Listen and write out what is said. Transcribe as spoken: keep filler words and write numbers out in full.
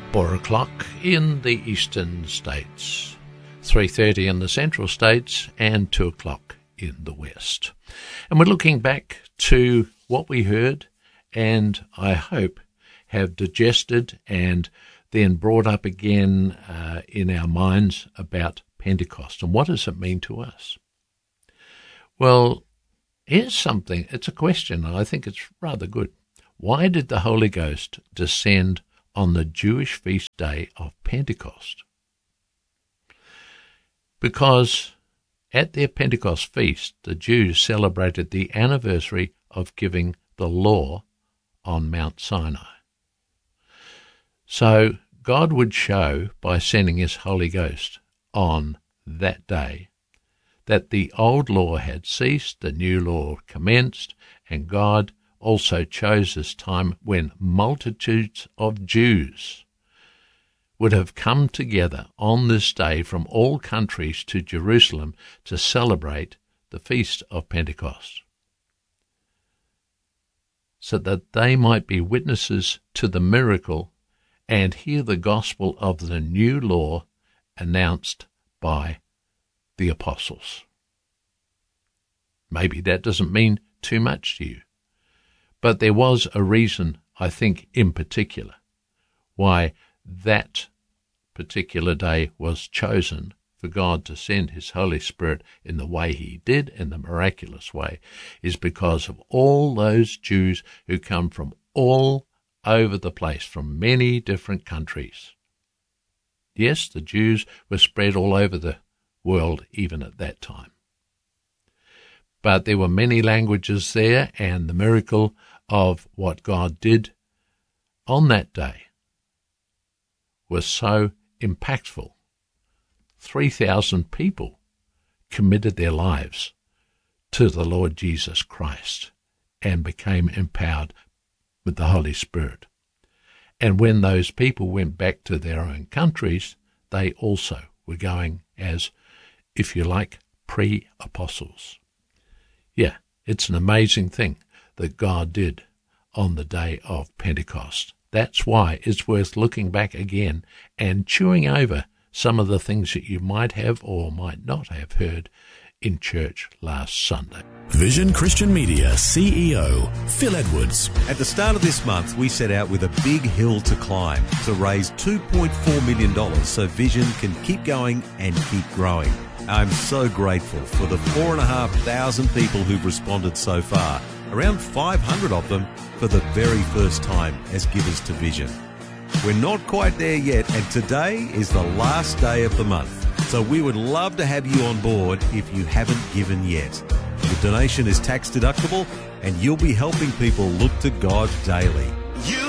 four o'clock in the eastern states, three thirty in the central states, and two o'clock in the west. And we're looking back to what we heard, and I hope have digested and then brought up again uh, in our minds about Pentecost and what does it mean to us. Well, here's something, it's a question, and I think it's rather good. Why did the Holy Ghost descend on the Jewish feast day of Pentecost? Because at their Pentecost feast, the Jews celebrated the anniversary of giving the law on Mount Sinai. So God would show, by sending his Holy Ghost on that day, that the old law had ceased, the new law commenced, and God also chose this time when multitudes of Jews would have come together on this day from all countries to Jerusalem to celebrate the Feast of Pentecost, so that they might be witnesses to the miracle and hear the gospel of the new law announced by the apostles. Maybe that doesn't mean too much to you, but there was a reason, I think, in particular, why that particular day was chosen for God to send his Holy Spirit in the way he did, in the miraculous way, is because of all those Jews who come from all over the place, from many different countries. Yes, the Jews were spread all over the world even at that time. But there were many languages there, and the miracle of what God did on that day was so impactful. three thousand people committed their lives to the Lord Jesus Christ and became empowered with the Holy Spirit. And when those people went back to their own countries, they also were going as, if you like, pre-apostles. Yeah, it's an amazing thing that God did on the day of Pentecost. That's why it's worth looking back again and chewing over some of the things that you might have or might not have heard in church last Sunday. Vision Christian Media C E O Phil Edwards. At the start of this month, we set out with a big hill to climb to raise two point four million dollars so Vision can keep going and keep growing. I'm so grateful for the four and a half thousand people who've responded so far, around five hundred of them for the very first time as givers to Vision. We're not quite there yet, and today is the last day of the month. So we would love to have you on board if you haven't given yet. The donation is tax deductible, and you'll be helping people look to God daily. You